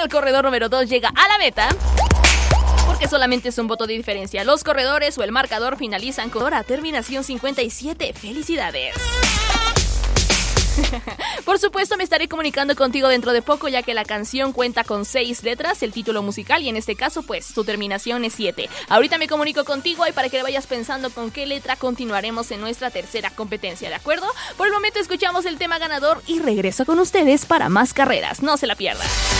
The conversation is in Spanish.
el corredor número 2 llega a la meta, porque solamente es un voto de diferencia. Los corredores o el marcador finalizan con terminación 57. ¡Felicidades! Por supuesto, me estaré comunicando contigo dentro de poco, ya que la canción cuenta con 6 letras, el título musical, y en este caso, pues, su terminación es 7. Ahorita me comunico contigo y para que vayas pensando con qué letra continuaremos en nuestra tercera competencia, ¿de acuerdo? Por el momento escuchamos el tema ganador y regreso con ustedes para más carreras. No se la pierdan.